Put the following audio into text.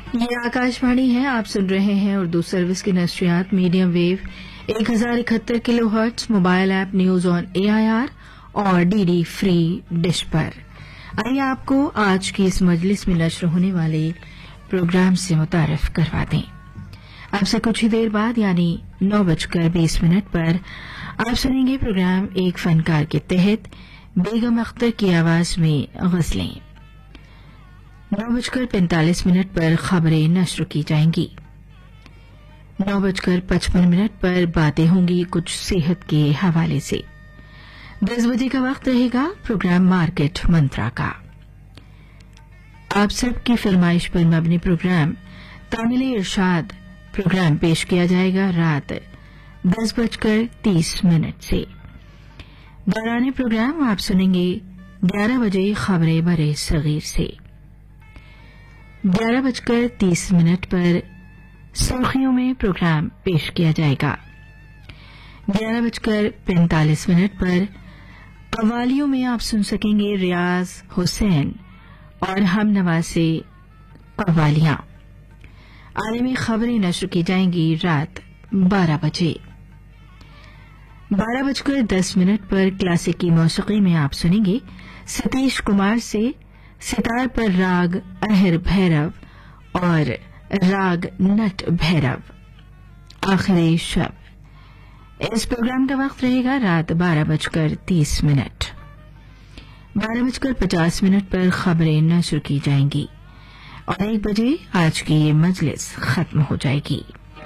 یہ آکاشوانی ہے. آپ سن رہے ہیں اردو سروس کی نشریات medium view 1071 kilo hertz, mobile app news on AIR اور DD فری ڈش پر. آئیے آپ کو آج کی اس مجلس میں نشر ہونے والے پروگرام سے متعارف کروا دیں. آپ سے کچھ ہی دیر بعد یعنی 9:20 پر آپ سنیں گے پروگرام ایک فنکار کے تحت بیگم اختر کی آواز میں غزلیں. 9:45 پر خبریں نشر کی جائیں گی. 9:55 پر باتیں ہوں گی کچھ صحت کے حوالے سے. 10 بجے کا وقت رہے گا پروگرام مارکیٹ منترا کا. آپ سب کی فرمائش پر مبنی پروگرام تعمیل ارشاد پروگرام پیش کیا جائے گا رات 10:30 سے. دوران پروگرام آپ سنیں گے 11 بجے خبریں برے صغیر سے. 11:30 پر سرخیوں میں پروگرام پیش کیا جائے گا. 11:45 پر قوالیوں میں آپ سن سکیں گے ریاض حسین اور ہم نوا سے قوالیاں. عالمی خبریں نشر کی جائیں گی رات 12 بجے. 12:10 پر کلاسیکی موسیقی میں آپ سنیں گے ستیش کمار سے ستار پر راگ اہر بھیرو اور راگ نٹ بھیرو. آخری شب. اس پروگرام کا وقت رہے گا رات 12:30. 12:50 پر خبریں نشر کی جائیں گی اور 1 بجے آج کی یہ مجلس ختم ہو جائے گی.